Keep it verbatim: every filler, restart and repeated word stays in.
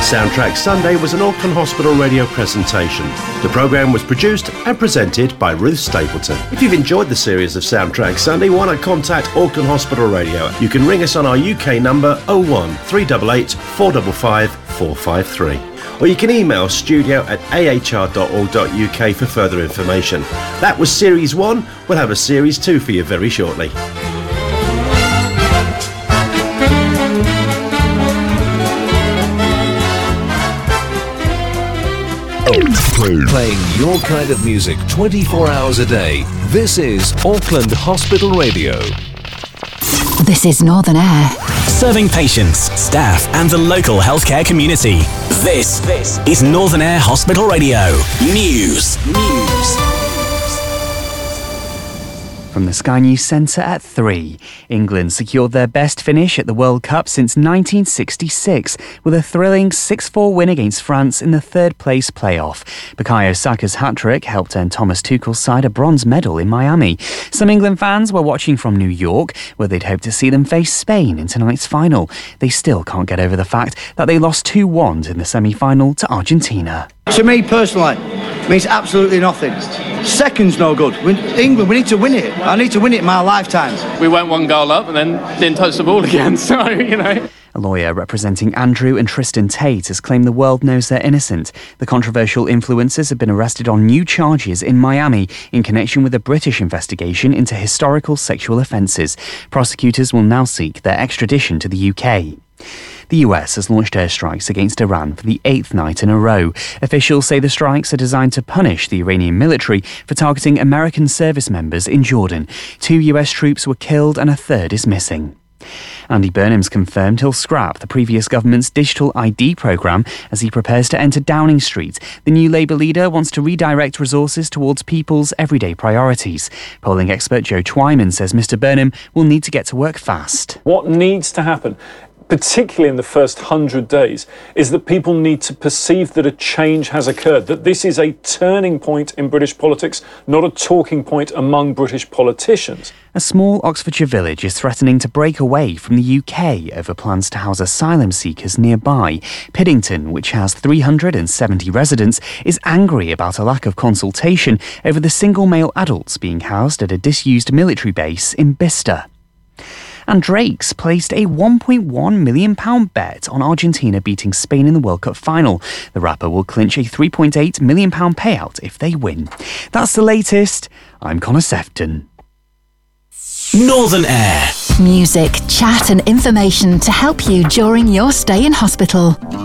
Soundtrack Sunday was an Auckland Hospital Radio presentation. The programme was produced and presented by Ruth Stapleton. If you've enjoyed the series of Soundtrack Sunday, why not contact Auckland Hospital Radio? You can ring us on our U K number oh one three eight eight, four five five, four five three. Or you can email studio at a h r dot org dot u k for further information. That was Series one. We'll have a Series two for you very shortly. Playing your kind of music twenty-four hours a day. This is Auckland Hospital Radio. This is Northern Air. Serving patients, staff and the local healthcare community. This, this is Northern Air Hospital Radio. News. News. From the Sky News Centre at three. England secured their best finish at the World Cup since nineteen sixty-six with a thrilling six four win against France in the third place playoff. Bukayo Saka's hat-trick helped earn Thomas Tuchel's side a bronze medal in Miami. Some England fans were watching from New York, where they'd hoped to see them face Spain in tonight's final. They still can't get over the fact that they lost two one in the semi-final to Argentina. To me personally, it means absolutely nothing. Second's no good. We, England, we need to win it. I need to win it in my lifetime. We went one goal up and then didn't touch the ball again, so, you know. A lawyer representing Andrew and Tristan Tate has claimed the world knows they're innocent. The controversial influencers have been arrested on new charges in Miami in connection with a British investigation into historical sexual offences. Prosecutors will now seek their extradition to the U K. The U S has launched airstrikes against Iran for the eighth night in a row. Officials say the strikes are designed to punish the Iranian military for targeting American service members in Jordan. Two U S troops were killed and a third is missing. Andy Burnham's confirmed he'll scrap the previous government's digital I D programme as he prepares to enter Downing Street. The new Labour leader wants to redirect resources towards people's everyday priorities. Polling expert Joe Twyman says Mr Burnham will need to get to work fast. What needs to happen, particularly in the first hundred days, is that people need to perceive that a change has occurred, that this is a turning point in British politics, not a talking point among British politicians. A small Oxfordshire village is threatening to break away from the U K over plans to house asylum seekers nearby. Piddington, which has three hundred seventy residents, is angry about a lack of consultation over the single male adults being housed at a disused military base in Bicester. And Drake's placed a one point one million pounds bet on Argentina beating Spain in the World Cup final. The rapper will clinch a three point eight million pounds payout if they win. That's the latest. I'm Connor Sefton. Northern Air. Music, chat and information to help you during your stay in hospital.